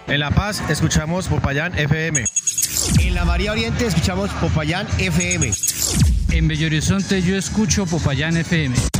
En La Paz escuchamos Popayán FM. En la María Oriente escuchamos Popayán FM. En Bello Horizonte yo escucho Popayán FM.